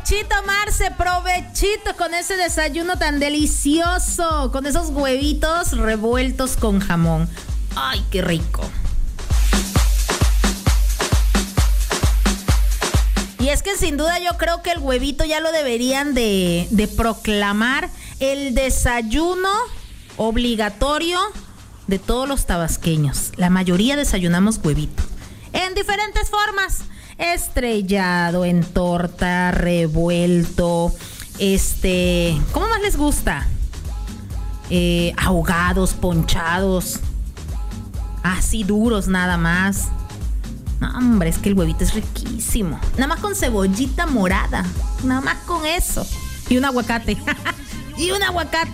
Marce, provechito con ese desayuno tan delicioso, con esos huevitos revueltos con jamón. Ay, qué rico. Y es que sin duda yo creo que el huevito ya lo deberían de proclamar el desayuno obligatorio de todos los tabasqueños. La mayoría desayunamos huevito en diferentes formas: estrellado, en torta, revuelto, ¿cómo más les gusta? Ahogados, ponchados, así duros nada más. No, hombre, es que el huevito es riquísimo. Nada más con cebollita morada, nada más con eso. Y un aguacate. Y un aguacate.